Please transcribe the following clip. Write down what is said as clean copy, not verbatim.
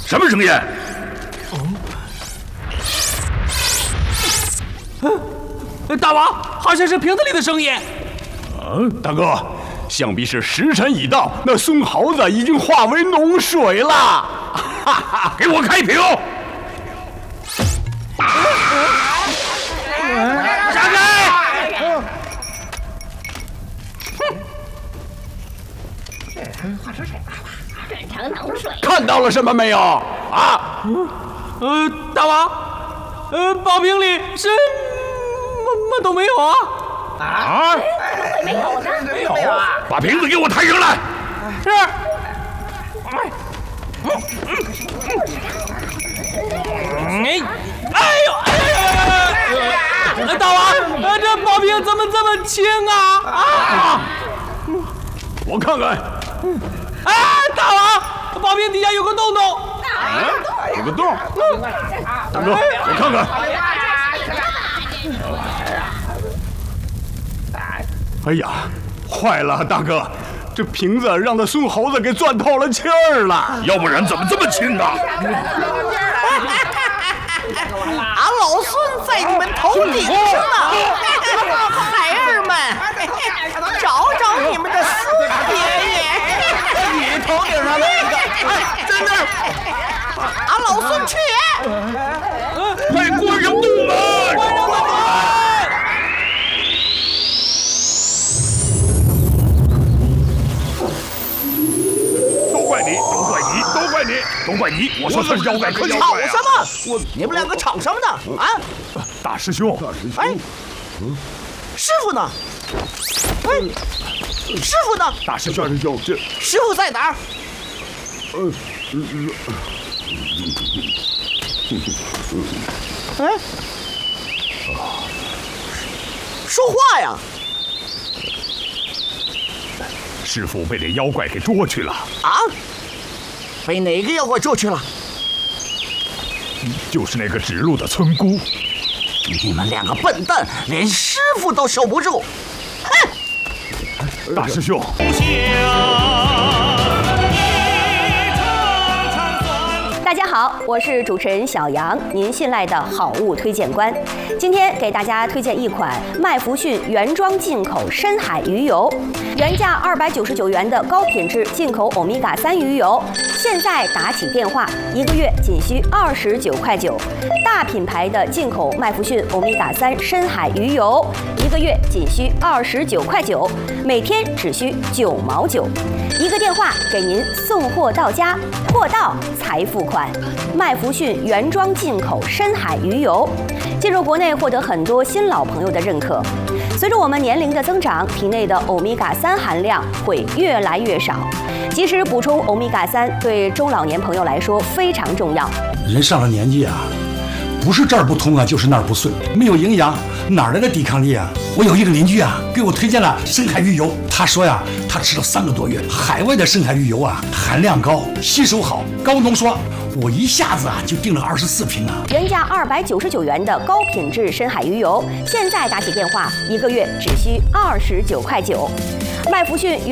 什么声音？ 大王，好像是瓶子里的声音。 大哥，想必是时辰已到，那孙猴子已经化为脓水了。哈哈，给我开瓶！ 闪开！ 变成脓水。 看到了什么没有？啊？ 大王，宝瓶里什么都没有啊！ 啊？ 怎么会没有呢？ 没有啊！ 把瓶子给我抬上来！ 是。大王，这宝瓶怎么这么轻啊？啊！ 我看看。 大王，宝瓶底下有个洞洞。 有个洞。大哥，我看看。哎呀，坏了，大哥，这瓶子让那孙猴子给钻透了气儿了，要不然怎么这么轻啊？ 俺老孙在你们头顶上呢，孩儿们，找找你们的四爷爷。你头顶上那个，在那儿，俺老孙去。 快关上洞门！都怪你！都怪你！我说他是妖怪，可吵什么？你们两个吵什么呢？啊！ 大师兄， 哎，师傅呢？哎，师傅呢？ 大师兄，这师傅在哪儿？哎，说话呀！ 师傅被这妖怪给捉去了。 啊？被哪个妖怪捉去了？ 就是那个指路的村姑。 你们两个笨蛋，连师傅都守不住！ 大师兄， 大家好，我是主持人小杨，您信赖的好物推荐官。今天给大家推荐一款麦福逊原装进口深海鱼油，原价299元的高品质进口欧米伽3鱼油，现在打起电话，1个月仅需29块9。大品牌的进口麦福逊欧米伽3深海鱼油，1个月仅需29块9，每天只需9毛9。1个电话给您送货到家，货到才付款。麦福逊原装进口深海鱼油，进入国内获得很多新老朋友的认可。随着我们年龄的增长，体内的欧米伽3含量会越来越少，及时补充欧米伽3对中老年朋友来说非常重要。 人上了年纪啊，不是这儿不通啊，就是那儿不顺，没有营养，哪来的抵抗力啊？我有一个邻居啊，给我推荐了深海鱼油，他说呀，他吃了3个多月，海外的深海鱼油啊，含量高，吸收好，高浓缩。我一下子啊就订了24瓶啊！ 原价299元的高品质深海鱼油，现在打起电话，1个月只需29块9。麦福逊